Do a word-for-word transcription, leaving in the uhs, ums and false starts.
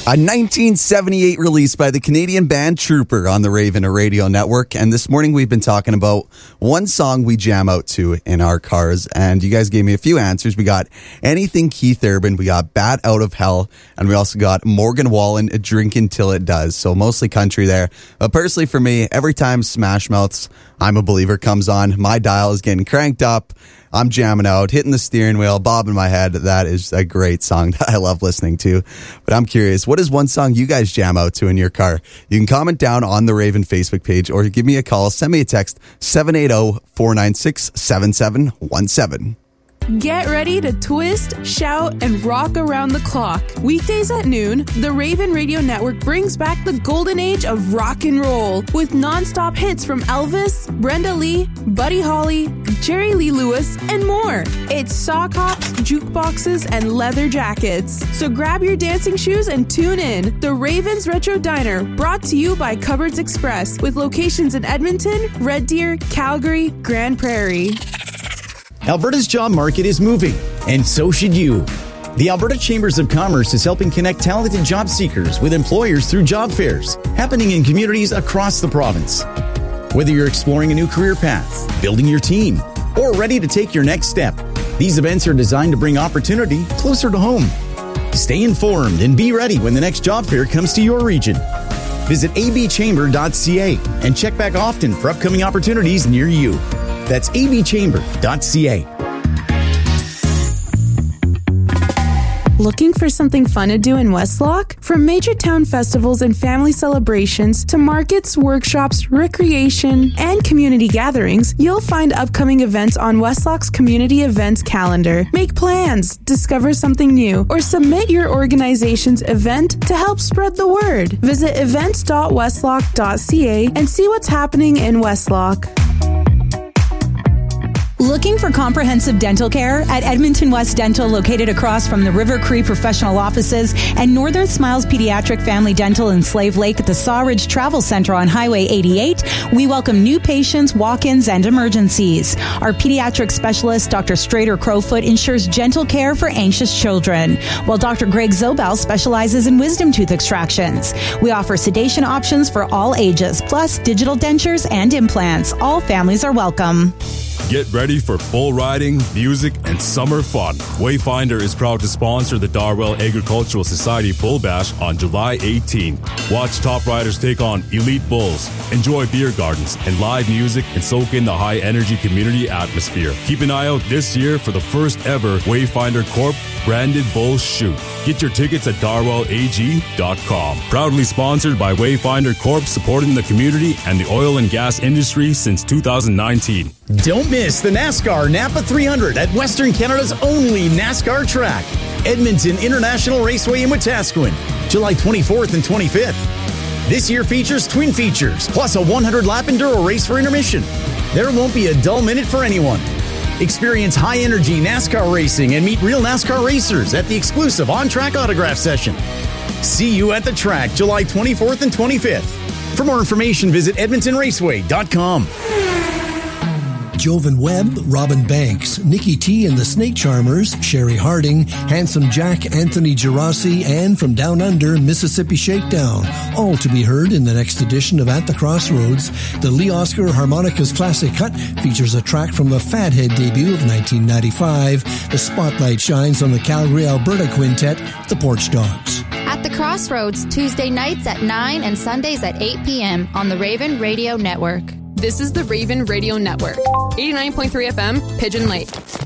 A nineteen seventy-eight release by the Canadian band Trooper on the Raven Radio Network. And this morning we've been talking about one song we jam out to in our cars. And you guys gave me a few answers. We got Anything Keith Urban, we got Bat Out of Hell, and we also got Morgan Wallen, Drinkin' Till It Does. So mostly country there. But personally for me, every time Smash Mouth's I'm a Believer comes on, my dial is getting cranked up. I'm jamming out, hitting the steering wheel, bobbing my head. That is a great song that I love listening to. But I'm curious, what is one song you guys jam out to in your car? You can comment down on the Raven Facebook page or give me a call. Send me a text, seven eight zero, four nine six, seven seven one seven. Get ready to twist, shout, and rock around the clock. Weekdays at noon, the Raven Radio Network brings back the golden age of rock and roll with nonstop hits from Elvis, Brenda Lee, Buddy Holly, Jerry Lee Lewis, and more. It's sock hops, jukeboxes, and leather jackets. So grab your dancing shoes and tune in. The Ravens Retro Diner, brought to you by Cupboards Express, with locations in Edmonton, Red Deer, Calgary, Grand Prairie. Alberta's job market is moving, and so should you. The Alberta Chambers of Commerce is helping connect talented job seekers with employers through job fairs, happening in communities across the province. Whether you're exploring a new career path, building your team, or ready to take your next step, these events are designed to bring opportunity closer to home. Stay informed and be ready when the next job fair comes to your region. Visit a b chamber dot c a and check back often for upcoming opportunities near you. That's a b chamber dot c a. Looking for something fun to do in Westlock? From major town festivals and family celebrations to markets, workshops, recreation, and community gatherings, you'll find upcoming events on Westlock's community events calendar. Make plans, discover something new, or submit your organization's event to help spread the word. Visit events dot westlock dot c a and see what's happening in Westlock. Looking for comprehensive dental care? At Edmonton West Dental, located across from the River Cree Professional Offices and Northern Smiles Pediatric Family Dental in Slave Lake at the Sawridge Travel Center on Highway eighty-eight, we welcome new patients, walk-ins, and emergencies. Our pediatric specialist, Doctor Strader Crowfoot, ensures gentle care for anxious children, while Doctor Greg Zobel specializes in wisdom tooth extractions. We offer sedation options for all ages, plus digital dentures and implants. All families are welcome. Get ready for bull riding, music, and summer fun. Wayfinder is proud to sponsor the Darwell Agricultural Society Bull Bash on July eighteenth. Watch top riders take on elite bulls, enjoy beer gardens and live music, and soak in the high-energy community atmosphere. Keep an eye out this year for the first ever Wayfinder Corp branded bull shoot. Get your tickets at darwell a g dot com. Proudly sponsored by Wayfinder Corp, supporting the community and the oil and gas industry since two thousand nineteen. Don't miss the NASCAR Napa three hundred at Western Canada's only NASCAR track, Edmonton International Raceway in Wetaskiwin, July twenty-fourth and twenty-fifth. This year features twin features, plus a one hundred lap enduro race for intermission. There won't be a dull minute for anyone. Experience high-energy NASCAR racing and meet real NASCAR racers at the exclusive on-track autograph session. See you at the track July twenty-fourth and twenty-fifth. For more information, visit edmonton raceway dot com. Jovan Webb, Robin Banks, Nikki T and the Snake Charmers, Sherry Harding, Handsome Jack, Anthony Gerasi, and from Down Under, Mississippi Shakedown, all to be heard in the next edition of At the Crossroads. The Lee Oscar Harmonicas Classic Cut features a track from the Fathead debut of nineteen ninety-five. The spotlight shines on the Calgary, Alberta quintet, the Porch Dogs. At the Crossroads, Tuesday nights at nine and Sundays at eight p.m. on the Raven Radio Network. This is the Raven Radio Network. eighty-nine point three F M, Pigeon Lake.